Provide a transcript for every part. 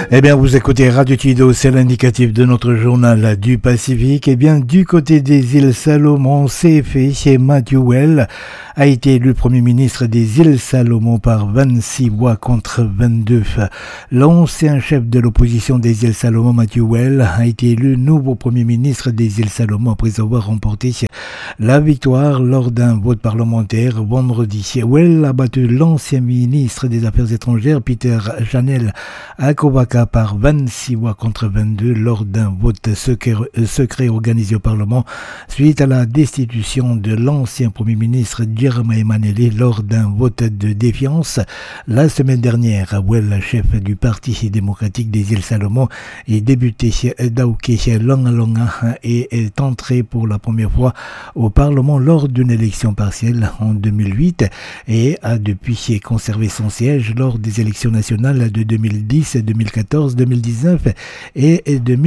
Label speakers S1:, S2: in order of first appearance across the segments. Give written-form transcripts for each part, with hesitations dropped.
S1: Eh bien, vous écoutez Radio Tido, c'est l'indicatif de notre journal du Pacifique. Eh bien, du côté des îles Salomon, c'est fait. Matthew Well a été élu Premier ministre des îles Salomon par 26 voix contre 22. L'ancien chef de l'opposition des îles Salomon, Matthew Well, a été élu nouveau Premier ministre des îles Salomon après avoir remporté la victoire lors d'un vote parlementaire vendredi. Well a battu l'ancien ministre des Affaires étrangères, Peter Janel Akovaka, par 26 voix contre 22 lors d'un vote secret organisé au Parlement suite à la destitution de l'ancien Premier ministre Jeremiah Manele lors d'un vote de défiance la semaine dernière. Well, chef du Parti démocratique des îles Salomon et député d'Auke Longalonga, est entré pour la première fois au Parlement lors d'une élection partielle en 2008 et a depuis conservé son siège lors des élections nationales de 2010, 2014, 2019 et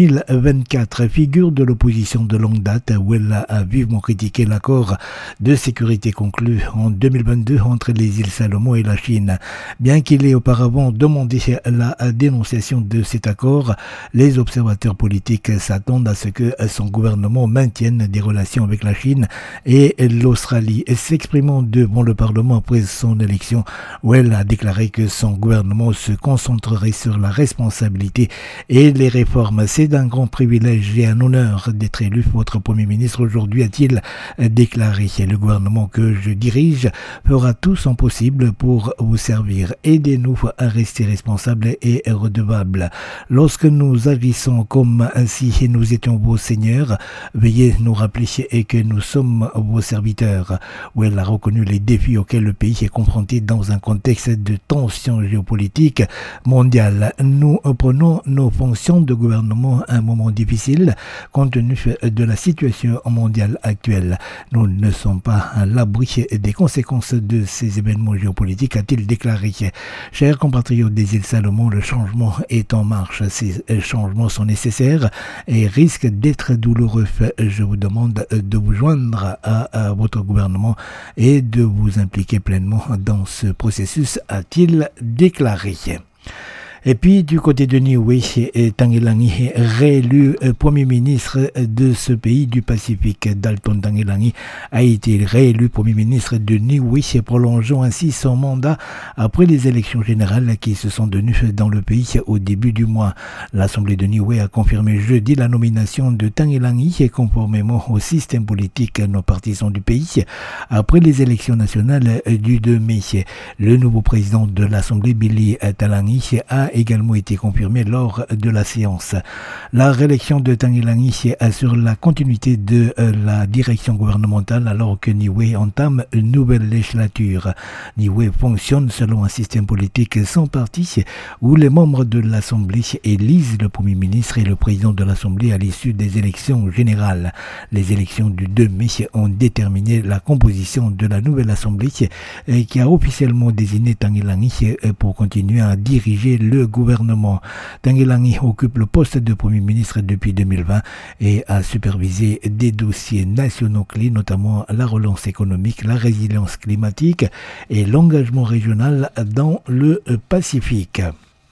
S1: 2024. Figure de l'opposition de longue date, Well a vivement critiqué l'accord de sécurité conclu en 2022 entre les îles Salomon et la Chine. Bien qu'il ait auparavant demandé la dénonciation de cet accord, les observateurs politiques s'attendent à ce que son gouvernement maintienne des relations avec la Chine et l'Australie. S'exprimant devant le Parlement après son élection, Well a déclaré que son gouvernement se concentrerait sur la responsabilité et les réformes. C'est d'un grand privilège et un honneur d'être élu votre Premier ministre aujourd'hui, a-t-il déclaré. Le gouvernement que je dirige fera tout son possible pour vous servir. Aidez-nous à rester responsables et redevables. Lorsque nous agissons comme si nous étions vos seigneurs, veuillez nous rappeler que nous sommes vos serviteurs. Well a reconnu les défis auxquels le pays est confronté dans un contexte de tension géopolitique mondiale. Nous prenons nos fonctions de gouvernement à un moment difficile compte tenu de la situation mondiale actuelle. Nous ne sommes pas à l'abri des conséquences de ces événements géopolitiques, a-t-il déclaré. Chers compatriotes des îles Salomon, le changement est en marche. Ces changements sont nécessaires et risquent d'être douloureux. Je vous demande de vous joindre à votre gouvernement et de vous impliquer pleinement dans ce processus, a-t-il déclaré. Et puis, du côté de Niue, Tanguelangi, réélu Premier ministre de ce pays du Pacifique. Dalton Tanguelangi a été réélu Premier ministre de Niue, prolongeant ainsi son mandat après les élections générales qui se sont tenues dans le pays au début du mois. L'Assemblée de Niue a confirmé jeudi la nomination de Tanguelangi conformément au système politique non partisan du pays après les élections nationales du 2 mai. Le nouveau président de l'Assemblée, Billy Talangi, a également été confirmé lors de la séance. La réélection de Tanguelangi assure la continuité de la direction gouvernementale alors que Niue entame une nouvelle législature. Niue fonctionne selon un système politique sans parti où les membres de l'Assemblée élisent le Premier ministre et le président de l'Assemblée à l'issue des élections générales. Les élections du 2 mai ont déterminé la composition de la nouvelle Assemblée qui a officiellement désigné Tanguelangi pour continuer à diriger le gouvernement. Tanguelangi occupe le poste de Premier ministre depuis 2020 et a supervisé des dossiers nationaux clés, notamment la relance économique, la résilience climatique et l'engagement régional dans le Pacifique.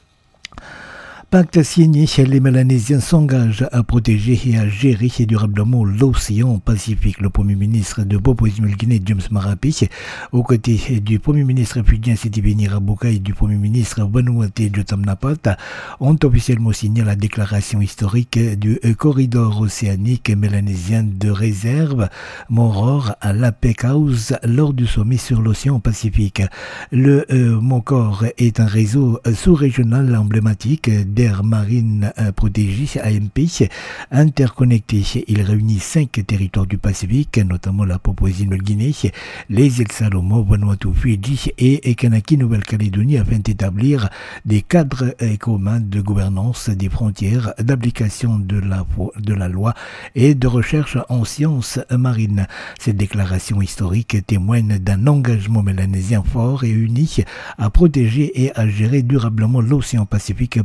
S1: Pacte signé, les Mélanésiens s'engagent à protéger et à gérer durablement l'océan Pacifique. Le Premier ministre de Papouasie-Nouvelle-Guinée, James Marape, aux côtés du Premier ministre fidjien Sitiveni Rabuka et du Premier ministre Vanuatu Jotam Napata, ont officiellement signé la déclaration historique du corridor océanique mélanésien de réserve Moror à la Peck House lors du sommet sur l'océan Pacifique. Le MOCOR est un réseau sous-régional emblématique d'air marine protégée AMP interconnecté. Il réunit 5 territoires du Pacifique, notamment la Papouasie-Nouvelle-Guinée, les îles Salomon, Vanuatu, Fidji et Kanaki, Nouvelle-Calédonie, afin d'établir des cadres communs de gouvernance des frontières, d'application de la loi et de recherche en sciences marines. Cette déclaration historique témoigne d'un engagement mélanésien fort et uni à protéger et à gérer durablement l'océan Pacifique pour les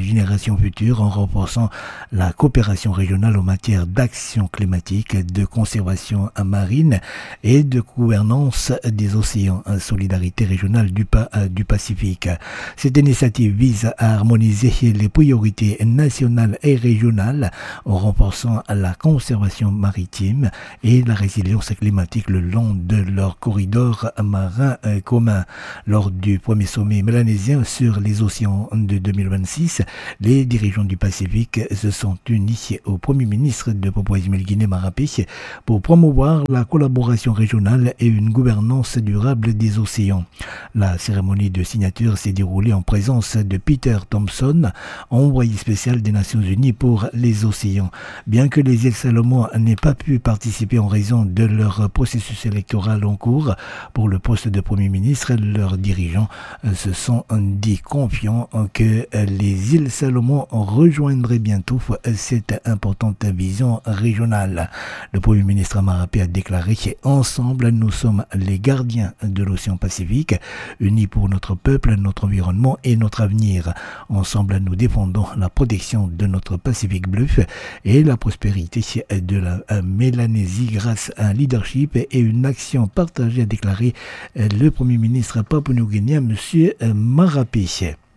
S1: générations futures en renforçant la coopération régionale en matière d'action climatique, de conservation marine et de gouvernance des océans, solidarité régionale du Pacifique. Cette initiative vise à harmoniser les priorités nationales et régionales en renforçant la conservation maritime et la résilience climatique le long de leur corridor marin commun. Lors du premier sommet mélanésien sur les océans de 2026, les dirigeants du Pacifique se sont unis au Premier ministre de Papouasie-Nouvelle-Guinée Marapé pour promouvoir la collaboration régionale et une gouvernance durable des océans. La cérémonie de signature s'est déroulée en présence de Peter Thompson, envoyé spécial des Nations Unies pour les océans. Bien que les îles Salomon n'aient pas pu participer en raison de leur processus électoral en cours pour le poste de Premier ministre, leurs dirigeants se sont dit confiants que les îles Salomon rejoindraient bientôt cette importante vision régionale. Le Premier ministre Marapé a déclaré qu'ensemble, nous sommes les gardiens de l'océan Pacifique, unis pour notre peuple, notre environnement et notre avenir. Ensemble, nous défendons la protection de notre Pacifique bleu et la prospérité de la Mélanésie grâce à un leadership et une action partagée, a déclaré le Premier ministre papou-nouguinéen, M. Marapé.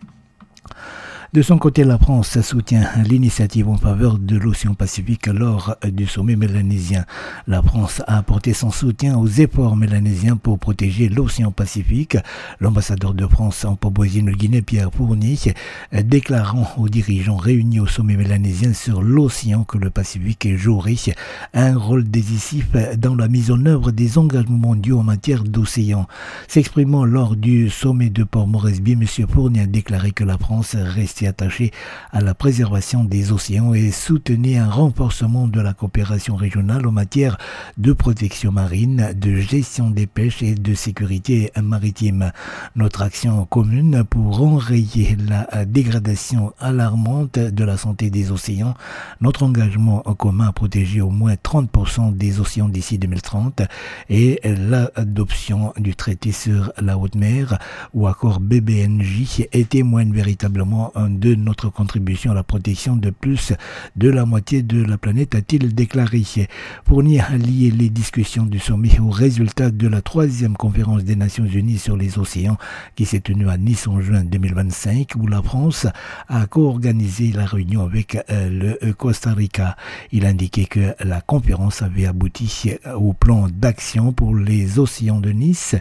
S1: De son côté, la France soutient l'initiative en faveur de l'océan Pacifique lors du sommet mélanésien. La France a apporté son soutien aux efforts mélanésiens pour protéger l'océan Pacifique. L'ambassadeur de France en Papouasie-Nouvelle-Guinée, Pierre Fournier, déclarant aux dirigeants réunis au sommet mélanésien sur l'océan que le Pacifique jouerait un rôle décisif dans la mise en œuvre des engagements mondiaux en matière d'océan. S'exprimant lors du sommet de Port Moresby, M. Fournier a déclaré que la France restait attaché à la préservation des océans et soutenait un renforcement de la coopération régionale en matière de protection marine, de gestion des pêches et de sécurité maritime. Notre action commune pour enrayer la dégradation alarmante de la santé des océans, notre engagement en commun à protéger au moins 30% des océans d'ici 2030 et l'adoption du traité sur la haute mer ou accord BBNJ témoignent véritablement de notre contribution à la protection de plus de la moitié de la planète, a-t-il déclaré. Fournier a lié les discussions du sommet aux résultats de la 3e conférence des Nations Unies sur les océans qui s'est tenue à Nice en juin 2025, où la France a co-organisé la réunion avec le Costa Rica. Il a indiqué que la conférence avait abouti au plan d'action pour les océans de Nice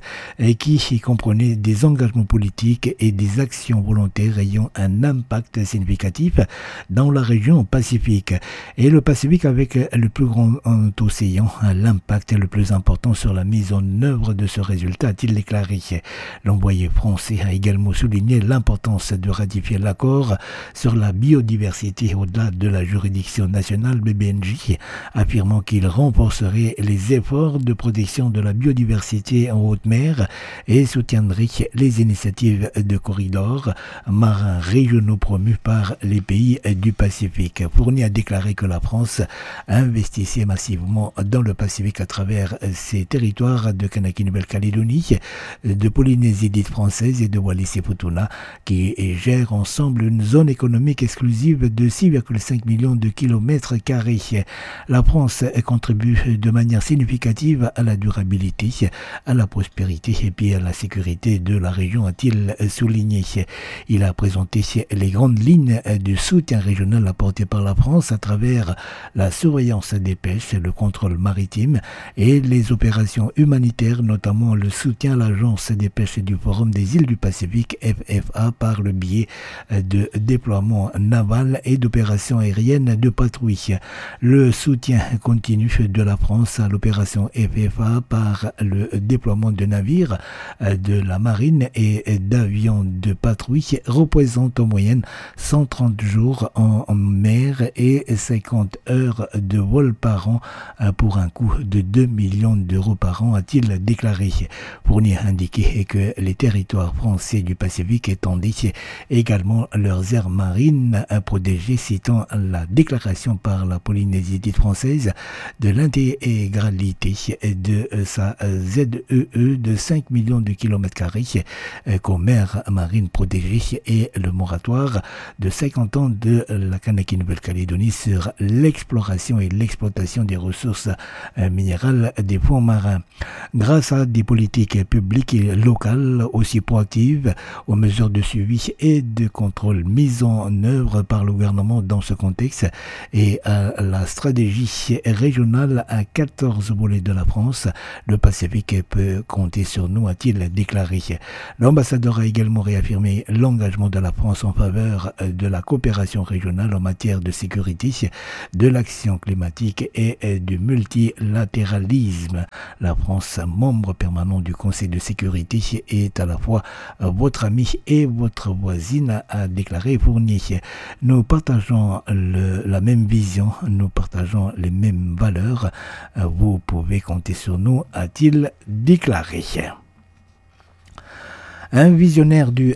S1: qui comprenait des engagements politiques et des actions volontaires ayant un impact significatif dans la région Pacifique. Et le Pacifique avec le plus grand océan a l'impact le plus important sur la mise en œuvre de ce résultat, a-t-il déclaré. L'envoyé français a également souligné l'importance de ratifier l'accord sur la biodiversité au-delà de la juridiction nationale BBNJ, affirmant qu'il renforcerait les efforts de protection de la biodiversité en haute mer et soutiendrait les initiatives de corridors marins régionaux promus par les pays du Pacifique. Fournier a déclaré que la France investissait massivement dans le Pacifique à travers ses territoires de Kanaki-Nouvelle-Calédonie, de Polynésie dite française et de Wallis-et-Futuna, qui gèrent ensemble une zone économique exclusive de 6,5 millions de kilomètres carrés. La France contribue de manière significative à la durabilité, à la prospérité et puis à la sécurité de la région, a-t-il souligné. Il a présenté les grandes lignes du soutien régional apporté par la France à travers la surveillance des pêches, le contrôle maritime et les opérations humanitaires, notamment le soutien à l'Agence des pêches du Forum des îles du Pacifique, FFA, par le biais de déploiements navals et d'opérations aériennes de patrouille. Le soutien continu de la France à l'opération FFA par le déploiement de navires de la marine et d'avions de patrouille représente en moyenne 130 jours en mer et 50 heures de vol par an pour un coût de 2 millions d'euros par an, a-t-il déclaré. Fournier a indiqué que les territoires français du Pacifique étendaient également leurs aires marines protégées, citant la déclaration par la Polynésie dite française de l'intégralité de sa ZEE de 5 millions de kilomètres carrés comme aires marines protégées et le moratoire l'histoire de 50 ans de la Kanaki-Nouvelle-Calédonie sur l'exploration et l'exploitation des ressources minérales des fonds marins. Grâce à des politiques publiques et locales aussi proactives, aux mesures de suivi et de contrôle mises en œuvre par le gouvernement dans ce contexte et à la stratégie régionale à 14 volets de la France, le Pacifique peut compter sur nous, a-t-il déclaré. L'ambassadeur a également réaffirmé l'engagement de la France en faveur de la coopération régionale en matière de sécurité, de l'action climatique et du multilatéralisme. La France, membre permanent du Conseil de sécurité, est à la fois votre ami et votre voisine, a déclaré Fournier. Nous partageons la même vision, nous partageons les mêmes valeurs. Vous pouvez compter sur nous, a-t-il déclaré. Un visionnaire du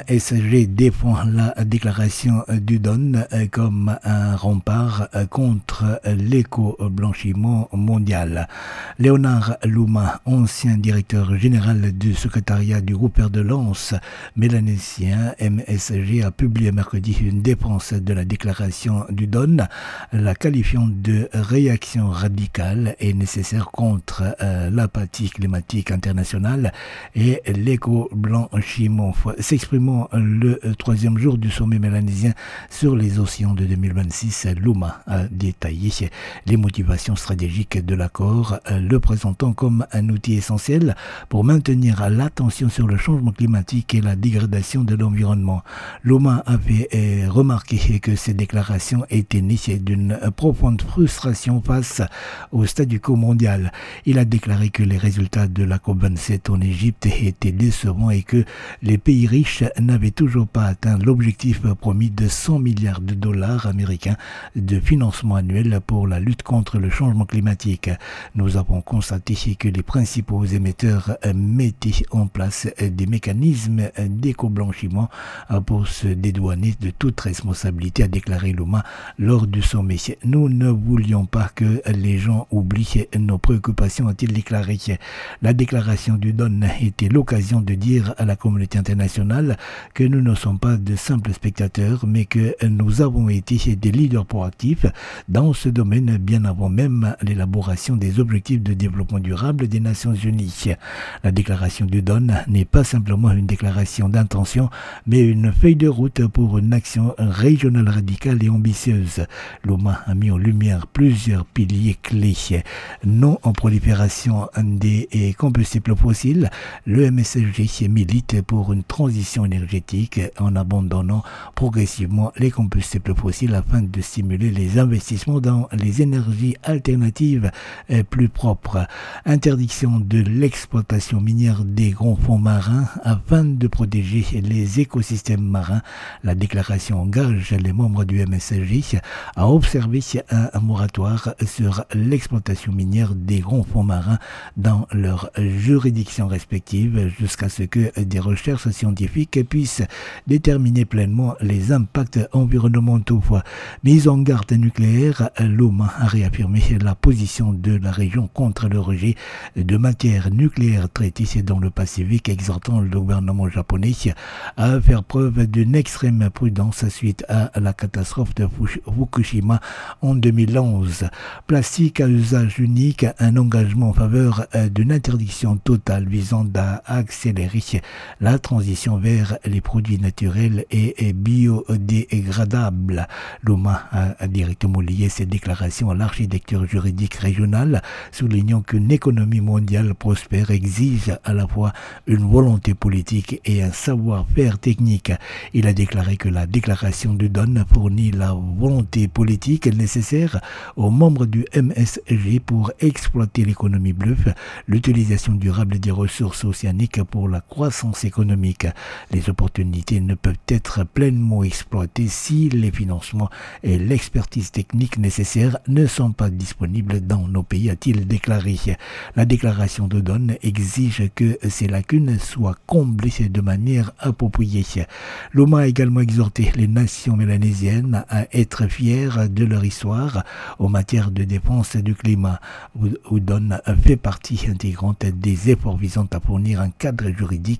S1: MSG défend la déclaration du Don comme un rempart contre l'éco-blanchiment mondial. Léonard Louma, ancien directeur général du secrétariat du groupe de Lens mélanésien MSG, a publié mercredi une défense de la déclaration du Don, la qualifiant de réaction radicale et nécessaire contre l'apathie climatique internationale et l'éco-blanchiment. S'exprimant le troisième jour du sommet mélanésien sur les océans de 2026, Louma a détaillé les motivations stratégiques de l'accord, le présentant comme un outil essentiel pour maintenir l'attention sur le changement climatique et la dégradation de l'environnement. Louma avait remarqué que ces déclarations étaient nées d'une profonde frustration face au statu quo mondial. Il a déclaré que les résultats de la COP27 en Égypte étaient décevants et que les pays riches n'avaient toujours pas atteint l'objectif promis de 100 milliards de dollars américains de financement annuel pour la lutte contre le changement climatique. Nous avons constaté que les principaux émetteurs mettaient en place des mécanismes d'éco-blanchiment pour se dédouaner de toute responsabilité, a déclaré Louma lors du sommet. Nous ne voulions pas que les gens oublient nos préoccupations, a-t-il déclaré. La déclaration du Don était l'occasion de dire à la communauté internationale que nous ne sommes pas de simples spectateurs, mais que nous avons été des leaders proactifs dans ce domaine bien avant même l'élaboration des objectifs de développement durable des Nations Unies. La déclaration du Don n'est pas simplement une déclaration d'intention, mais une feuille de route pour une action régionale radicale et ambitieuse. Louma a mis en lumière plusieurs piliers clés. Non en prolifération des combustibles fossiles, le MSG milite pour une transition énergétique en abandonnant progressivement les combustibles fossiles afin de stimuler les investissements dans les énergies alternatives plus propres. Interdiction de l'exploitation minière des grands fonds marins afin de protéger les écosystèmes marins. La déclaration engage les membres du MSG à observer un moratoire sur l'exploitation minière des grands fonds marins dans leurs juridictions respectives jusqu'à ce que des recherches scientifiques puissent déterminer pleinement les impacts environnementaux. Mise en garde nucléaire, Louma a réaffirmé la position de la région contre le rejet de matières nucléaires traitées dans le Pacifique, exhortant le gouvernement japonais à faire preuve d'une extrême prudence suite à la catastrophe de Fukushima en 2011. Plastique à usage unique, un engagement en faveur d'une interdiction totale visant à accélérer la transition vers les produits naturels et biodégradables. Louma a directement lié ses déclarations à l'architecture juridique régionale, soulignant qu'une économie mondiale prospère exige à la fois une volonté politique et un savoir-faire technique. Il a déclaré que la déclaration du Don fournit la volonté politique nécessaire aux membres du MSG pour exploiter l'économie bleue, l'utilisation durable des ressources océaniques pour la croissance économique. Les opportunités ne peuvent être pleinement exploitées si les financements et l'expertise technique nécessaires ne sont pas disponibles dans nos pays, a-t-il déclaré. La déclaration de Don exige que ces lacunes soient comblées de manière appropriée. Louma a également exhorté les nations mélanésiennes à être fières de leur histoire en matière de défense du climat, où Don fait partie intégrante des efforts visant à fournir un cadre juridique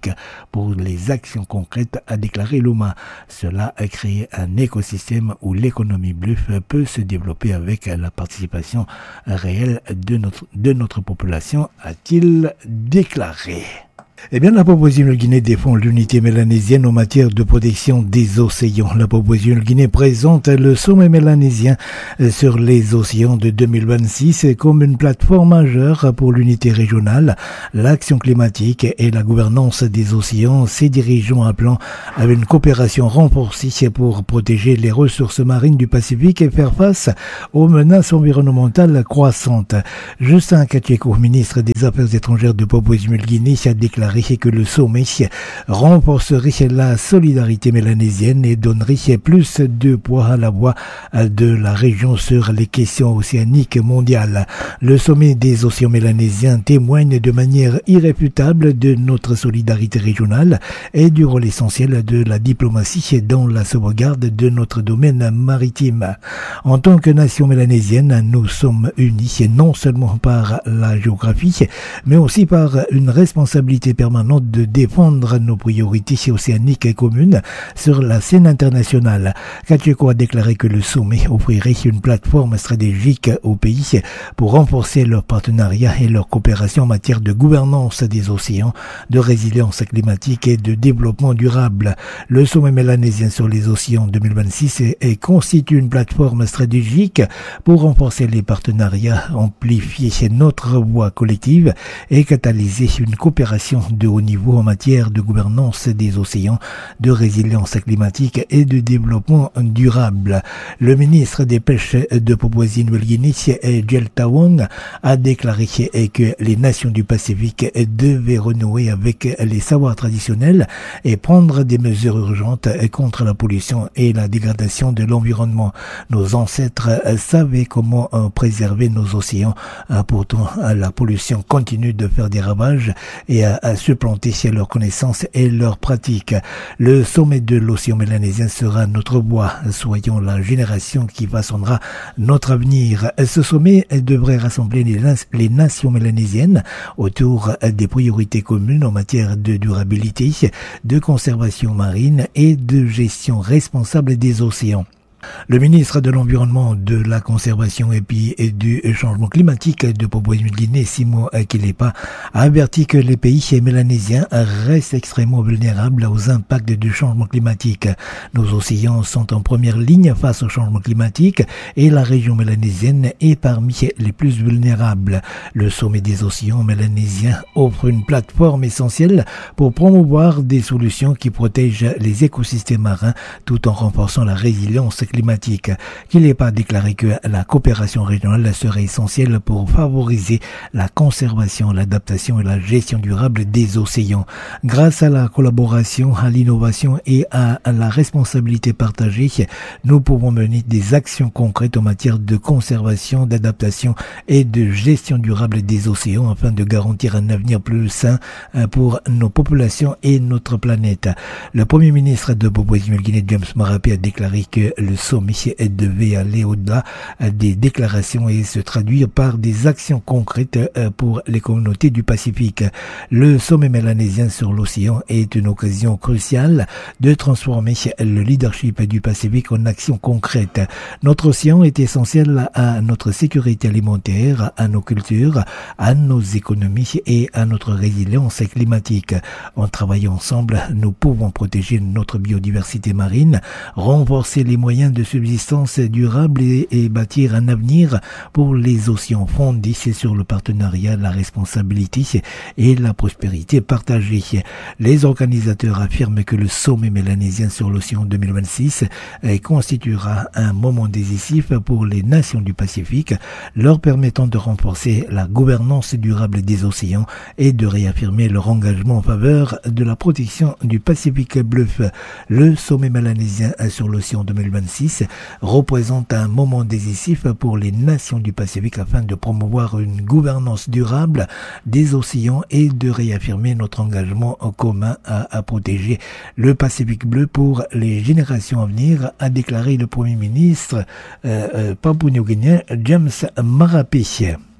S1: Pacifique pour les actions concrètes, a déclaré Luma. Cela a créé un écosystème où l'économie bleue peut se développer avec la participation réelle de notre population, a-t-il déclaré. Eh bien, la Papouasie-Nouvelle-Guinée défend l'unité mélanésienne en matière de protection des océans. La Papouasie-Nouvelle-Guinée présente le sommet mélanésien sur les océans de 2026 comme une plateforme majeure pour l'unité régionale, l'action climatique et la gouvernance des océans. Ses dirigeants appelant à une coopération renforcée pour protéger les ressources marines du Pacifique et faire face aux menaces environnementales croissantes. Justin Kacheko, ministre des Affaires étrangères de Papouasie-Nouvelle-Guinée, a déclaré que le sommet renforcerait la solidarité mélanésienne et donnerait plus de poids à la voix de la région sur les questions océaniques mondiales. Le sommet des océans mélanésiens témoigne de manière irréfutable de notre solidarité régionale et du rôle essentiel de la diplomatie dans la sauvegarde de notre domaine maritime. En tant que nation mélanésienne, nous sommes unis non seulement par la géographie, mais aussi par une responsabilité permanente de défendre nos priorités océaniques communes sur la scène internationale. Kacheko a déclaré que le sommet offrirait une plateforme stratégique aux pays pour renforcer leur partenariat et leur coopération en matière de gouvernance des océans, de résilience climatique et de développement durable. Le sommet mélanésien sur les océans 2026 constitue une plateforme stratégique pour renforcer les partenariats, amplifier notre voix collective et catalyser une coopération de haut niveau en matière de gouvernance des océans, de résilience climatique et de développement durable. Le ministre des Pêches de Papouasie-Nouvelle-Guinée, Jel Tawong, a déclaré que les nations du Pacifique devaient renouer avec les savoirs traditionnels et prendre des mesures urgentes contre la pollution et la dégradation de l'environnement. Nos ancêtres savaient comment préserver nos océans. Pourtant, la pollution continue de faire des ravages et à supplanter leurs connaissances et leurs pratiques. Le sommet de l'océan mélanésien sera notre voix. Soyons la génération qui façonnera notre avenir. Ce sommet devrait rassembler les nations mélanésiennes autour des priorités communes en matière de durabilité, de conservation marine et de gestion responsable des océans. Le ministre de l'Environnement, de la Conservation et du Changement climatique de Papouasie-Nouvelle-Guinée, Simo Kilepa, a averti que les pays mélanésiens restent extrêmement vulnérables aux impacts du changement climatique. Nos océans sont en première ligne face au changement climatique et la région mélanésienne est parmi les plus vulnérables. Le sommet des océans mélanésiens offre une plateforme essentielle pour promouvoir des solutions qui protègent les écosystèmes marins tout en renforçant la résilience climatique. Qu'il n'ait pas déclaré que la coopération régionale serait essentielle pour favoriser la conservation, l'adaptation et la gestion durable des océans. Grâce à la collaboration, à l'innovation et à la responsabilité partagée, nous pouvons mener des actions concrètes en matière de conservation, d'adaptation et de gestion durable des océans afin de garantir un avenir plus sain pour nos populations et notre planète. Le Premier ministre de Papouasie-Nouvelle-Guinée, James Marape, a déclaré que le sommet devait aller au-delà des déclarations et se traduire par des actions concrètes pour les communautés du Pacifique. Le sommet mélanésien sur l'océan est une occasion cruciale de transformer le leadership du Pacifique en actions concrètes. Notre océan est essentiel à notre sécurité alimentaire, à nos cultures, à nos économies et à notre résilience climatique. En travaillant ensemble, nous pouvons protéger notre biodiversité marine, renforcer les moyens de subsistance durable et bâtir un avenir pour les océans fondés sur le partenariat, la responsabilité et la prospérité partagée. Les organisateurs affirment que le sommet mélanésien sur l'océan 2026 constituera un moment décisif pour les nations du Pacifique, leur permettant de renforcer la gouvernance durable des océans et de réaffirmer leur engagement en faveur de la protection du Pacifique bleu. Le sommet mélanésien sur l'océan 2026 représente un moment décisif pour les nations du Pacifique afin de promouvoir une gouvernance durable des océans et de réaffirmer notre engagement commun à protéger le Pacifique bleu pour les générations à venir, a déclaré le Premier ministre papou-nouguinéen James Marape.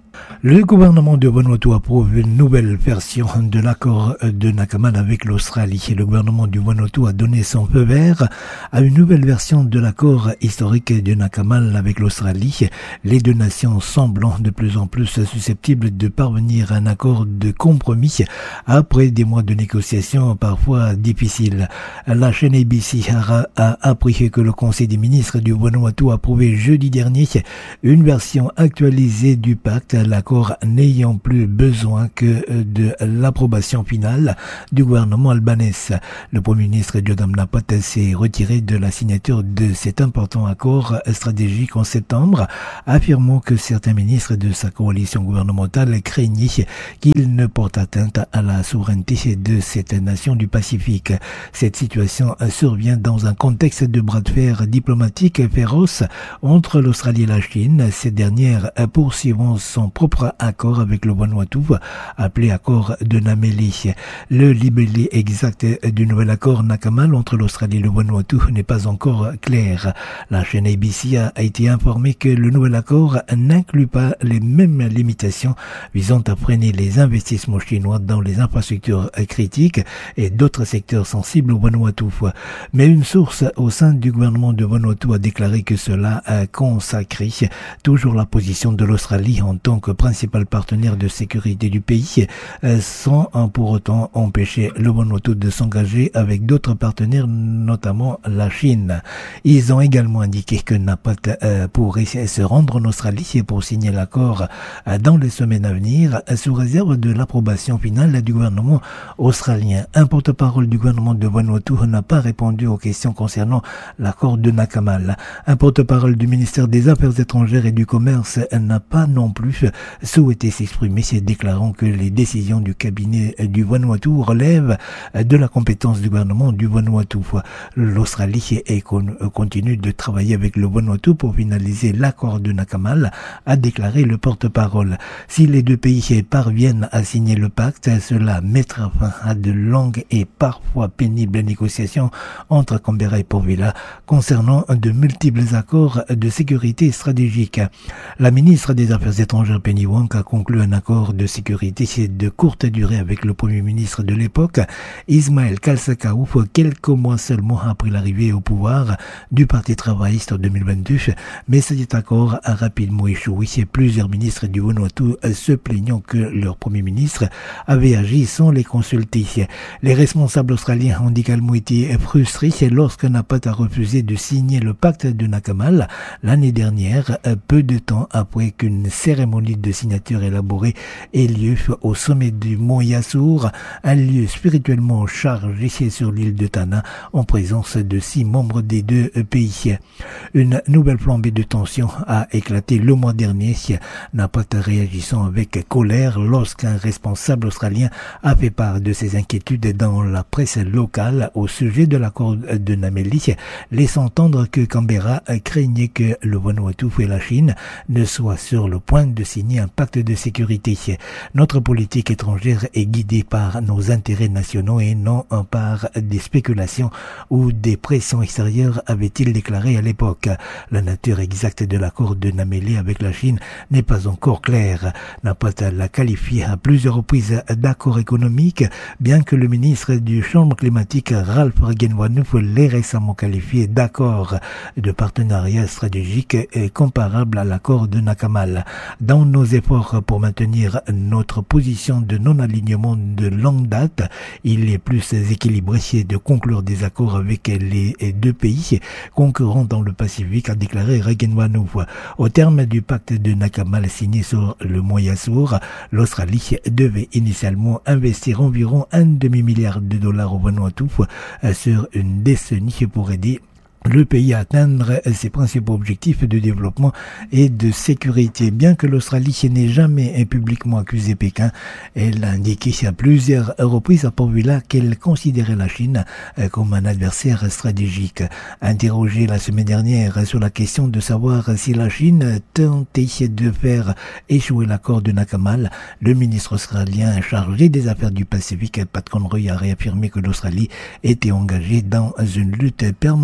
S1: Le gouvernement de Vanuatu approuve une nouvelle version de l'accord de Nakamal avec l'Australie. Le gouvernement du Vanuatu a donné son feu vert à une nouvelle version de l'accord historique de Nakamal avec l'Australie. Les deux nations semblant de plus en plus susceptibles de parvenir à un accord de compromis après des mois de négociations parfois difficiles. La chaîne ABC a appris que le Conseil des ministres du Vanuatu a approuvé jeudi dernier une version actualisée du pacte, l'accord n'ayant plus besoin que de l'approbation finale du gouvernement albanais. Le Premier ministre Jodam Napot s'est retiré de la signature de cet important accord stratégique en septembre, affirmant que certains ministres de sa coalition gouvernementale craignaient qu'il ne porte atteinte à la souveraineté de cette nation du Pacifique. Cette situation survient dans un contexte de bras de fer diplomatique féroce entre l'Australie et la Chine, cette dernière poursuivant son propre accord avec le Vanuatu, appelé accord de Nameli. Le libellé exact du nouvel accord Nakamal entre l'Australie et le Vanuatu n'est pas encore clair. La chaîne ABC a été informée que le nouvel accord n'inclut pas les mêmes limitations visant à freiner les investissements chinois dans les infrastructures critiques et d'autres secteurs sensibles au Vanuatu. Mais une source au sein du gouvernement de Vanuatu a déclaré que cela a consacré toujours la position de l'Australie en tant que principal partenaire de sécurité du pays, sans pour autant empêcher le Vanuatu de s'engager avec d'autres partenaires, notamment la Chine. Ils ont également indiqué que Napot pourrait se rendre en Australie pour signer l'accord dans les semaines à venir, sous réserve de l'approbation finale du gouvernement australien. Un porte-parole du gouvernement de Vanuatu n'a pas répondu aux questions concernant l'accord de Nakamal. Un porte-parole du ministère des Affaires étrangères et du Commerce n'a pas non plus souhaité s'exprimer, déclarant que les décisions du cabinet du Vanuatu relèvent de la compétence du gouvernement du Vanuatu. L'Australie continue de travailler avec le Vanuatu pour finaliser l'accord de Nakamal, a déclaré le porte-parole. Si les deux pays parviennent à signer le pacte, cela mettra fin à de longues et parfois pénibles négociations entre Canberra et Port Vila concernant de multiples accords de sécurité stratégique. La ministre des Affaires étrangères Penny Wong a conclu un accord de sécurité de courte durée avec le Premier ministre de l'époque, Ismaël Kalsakaouf, quelques mois seulement après l'arrivée au pouvoir du Parti travailliste en 2022, mais cet accord a rapidement échoué. Plusieurs ministres du Vanuatu se plaignant que leur Premier ministre avait agi sans les consulter. Les responsables australiens ont également été frustrés lorsque Napot a refusé de signer le pacte de Nakamal l'année dernière, peu de temps après qu'une cérémonie de signature élaborée ait lieu au sommet du mont Yasur, un lieu spirituellement chargé sur l'île de Tanna, en présence de 6 membres des deux pays. Une nouvelle flambée de tension a éclaté le mois dernier, Napot réagissant avec colère lorsqu'un responsable australien a fait part de ses inquiétudes dans la presse locale au sujet de l'accord de Nameli, laissant entendre que Canberra craignait que le Vanuatu et la Chine ne soient sur le point de signer un pacte de sécurité. Notre politique étrangère est guidée par nos intérêts nationaux et non par des spéculations ou des pressions extérieures, avait-il déclaré à l'époque. La nature exacte de l'accord de Nameli avec la Chine n'est pas encore claire. Napot l'a qualifié à plusieurs reprises d'accord économique, bien que le ministre du changement climatique Ralph Regenwanouf l'ait récemment qualifié d'accord de partenariat stratégique comparable à l'accord de Nakamal. Dans nos efforts pour maintenir notre position de non-alignement de longue date, il est plus équilibré de conclure des accords avec les deux pays concurrents dans le Pacifique, a déclaré Regenwanouf. Au terme du pacte de Nakamal signé sur le mont Yasur, l'Australie devait initialement investir environ $1,5 milliard au Vanuatu sur une décennie pour aider le pays à atteindre ses principaux objectifs de développement et de sécurité. Bien que l'Australie n'ait jamais publiquement accusé Pékin, elle a indiqué à plusieurs reprises à Port Vila qu'elle considérait la Chine comme un adversaire stratégique. Interrogé la semaine dernière sur la question de savoir si la Chine tentait de faire échouer l'accord de Nakamal, le ministre australien chargé des affaires du Pacifique, Pat Conroy, a réaffirmé que l'Australie était engagée dans une lutte permanente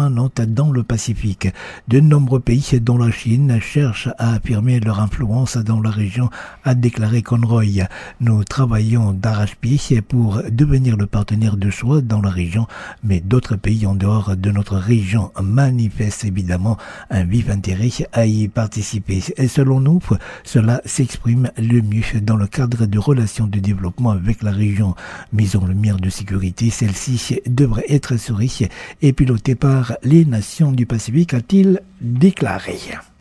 S1: dans le Pacifique. De nombreux pays, dont la Chine, cherchent à affirmer leur influence dans la région, a déclaré Conroy. Nous travaillons d'arrache-pied pour devenir le partenaire de choix dans la région, mais d'autres pays en dehors de notre région manifestent évidemment un vif intérêt à y participer. Et selon nous, cela s'exprime le mieux dans le cadre de relations de développement avec la région. Mise en lumière de sécurité, celle-ci devrait être assurée et pilotée par les nations du Pacifique, a-t-il déclaré.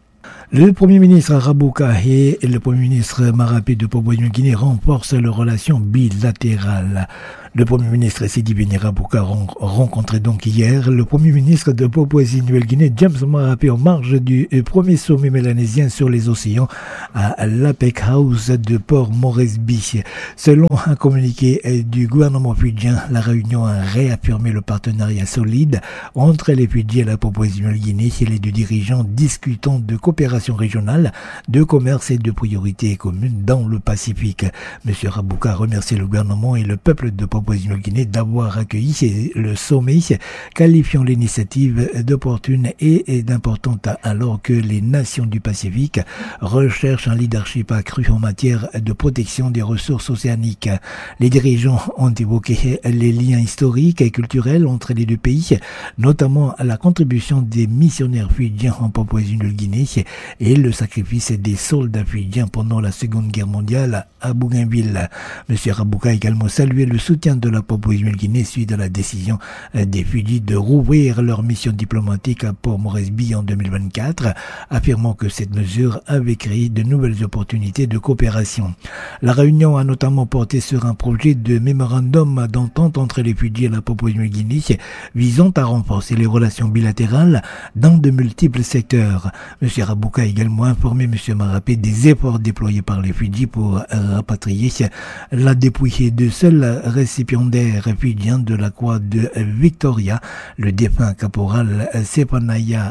S1: Le Premier ministre Rabuka et le Premier ministre Marape de Papouasie-Nouvelle-Guinée renforcent leurs relations bilatérales. Le Premier ministre Sidi Beni Rabuka rencontrait donc hier le Premier ministre de Papouasie-Nouvelle-Guinée, James Marape, en marge du premier sommet mélanésien sur les océans à l'APEC House de Port Moresby. Selon un communiqué du gouvernement fidjien, la réunion a réaffirmé le partenariat solide entre les Fidji et la Papouasie-Nouvelle-Guinée et les deux dirigeants discutant de coopération régionale, de commerce et de priorités communes dans le Pacifique. M. Rabuka a remercié le gouvernement et le peuple de Papouasie-Nouvelle-Guinée d'avoir accueilli le sommet, qualifiant l'initiative d'opportune et d'importante alors que les nations du Pacifique recherchent un leadership accru en matière de protection des ressources océaniques. Les dirigeants ont évoqué les liens historiques et culturels entre les deux pays, notamment la contribution des missionnaires fidjiens en Papouasie-Nouvelle-Guinée et le sacrifice des soldats fidjiens pendant la Seconde Guerre mondiale à Bougainville. M. Rabuka a également salué le soutien de la Papouasie-Nouvelle-Guinée suite à la décision des Fidji de rouvrir leur mission diplomatique à Port Moresby en 2024, affirmant que cette mesure avait créé de nouvelles opportunités de coopération. La réunion a notamment porté sur un projet de mémorandum d'entente entre les Fidji et la Papouasie-Nouvelle-Guinée visant à renforcer les relations bilatérales dans de multiples secteurs. M. Rabuka a également informé M. Marape des efforts déployés par les Fidji pour rapatrier la dépouille de seul récipiendaire fidjien de la croix de Victoria, le défunt caporal Sepanaya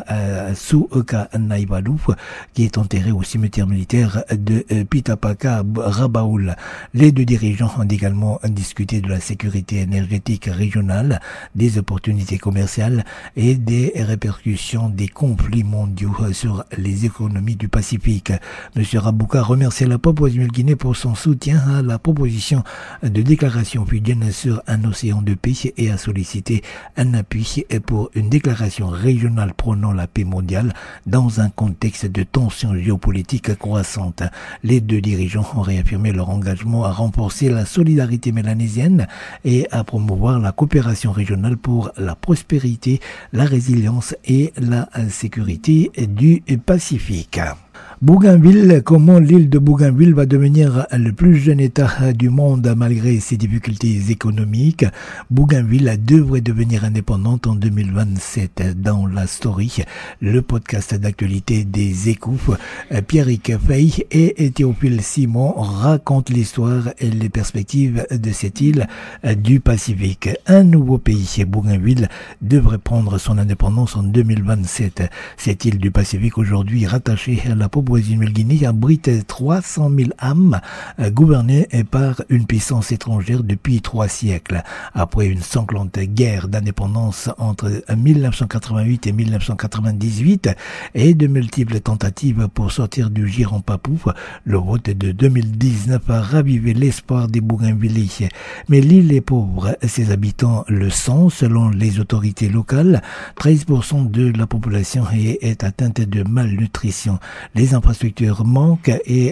S1: Suuka Naivalu, qui est enterré au cimetière militaire de Pitapaka Rabaul. Les deux dirigeants ont également discuté de la sécurité énergétique régionale, des opportunités commerciales et des répercussions des conflits mondiaux sur les économies du Pacifique. M. Rabuka remercie la Papouasie-Nouvelle-Guinée pour son soutien à la proposition de déclaration fidjienne sur un océan de paix et a sollicité un appui pour une déclaration régionale prônant la paix mondiale dans un contexte de tensions géopolitiques croissantes. Les deux dirigeants ont réaffirmé leur engagement à renforcer la solidarité mélanésienne et à promouvoir la coopération régionale pour la prospérité, la résilience et la sécurité du Pacifique. Bougainville, comment l'île de Bougainville va devenir le plus jeune État du monde malgré ses difficultés économiques. Bougainville devrait devenir indépendante en 2027. Dans la story, le podcast d'actualité des Échos, Pierrick Fay et Théophile Simon racontent l'histoire et les perspectives de cette île du Pacifique. Un nouveau pays, Bougainville, devrait prendre son indépendance en 2027. Cette île du Pacifique aujourd'hui rattachée à la Papouasie-Nouvelle-Guinée abrite 300 000 âmes gouvernées par une puissance étrangère depuis 3 siècles. Après une sanglante guerre d'indépendance entre 1988 et 1998 et de multiples tentatives pour sortir du giron papou, le vote de 2019 a ravivé l'espoir des Bougainvillais. Mais l'île est pauvre, ses habitants le sont. Selon les autorités locales, 13% de la population est atteinte de malnutrition. Les infrastructures manquent et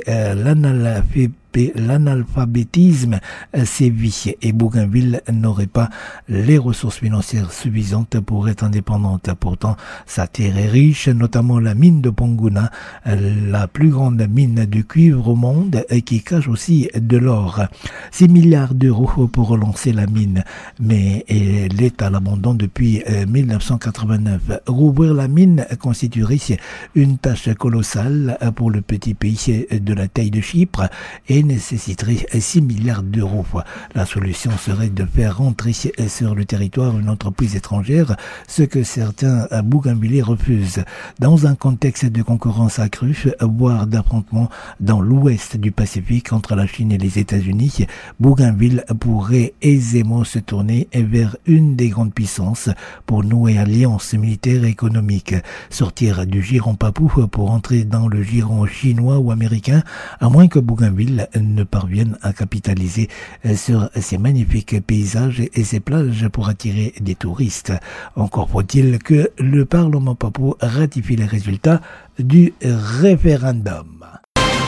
S1: l'analphabétisme sévit et Bougainville n'aurait pas les ressources financières suffisantes pour être indépendante. Pourtant, sa terre est riche, notamment la mine de Ponguna, la plus grande mine de cuivre au monde qui cache aussi de l'or. 6 milliards d'euros pour relancer la mine, mais l'État l'abandonne depuis 1989. Rouvrir la mine constituerait une tâche colossale pour le petit pays de la taille de Chypre et et nécessiterait 6 milliards d'euros. La solution serait de faire rentrer sur le territoire une entreprise étrangère, ce que certains bougainvillais refusent. Dans un contexte de concurrence accrue, voire d'affrontement dans l'ouest du Pacifique entre la Chine et les États-Unis, Bougainville pourrait aisément se tourner vers une des grandes puissances pour nouer alliance militaire et économique, sortir du giron papou pour entrer dans le giron chinois ou américain, à moins que Bougainville ne parvienne à capitaliser sur ses magnifiques paysages et ses plages pour attirer des touristes. Encore faut-il que le Parlement papou ratifie les résultats du référendum.